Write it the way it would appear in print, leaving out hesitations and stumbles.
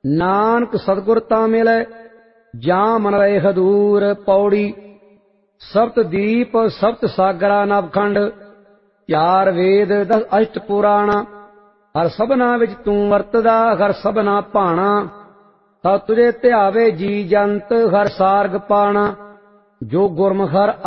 ਨਾਨਕ ਸਤਿਗੁਰ ਤਾਂ ਮਿਲੈ ਜਾਂ ਮਨ ਰਹੇ ਹਦੂਰ। ਪੌੜੀ। ਸਪਤ ਦੀਪ ਸਪਤ ਸਾਗਰਾ ਨਵਖੰਡ, ਚਾਰ ਵੇਦ ਦਸ ਅਸ਼ਟ ਪੁਰਾਣ। ਹਰ ਸਭਨਾ ਵਿੱਚ ਤੂੰ ਵਰਤਦਾ, ਹਰ ਸਭਨਾ ਭਾਣਾ। ਤਾ ਤੁਝੇ ਧਿਆਵੇ ਜੀ ਜੰਤ, ਹਰ ਸਾਰਗ ਪਾਣਾ। ਜੋ ਗੁਰਮੁਖ ਹਰ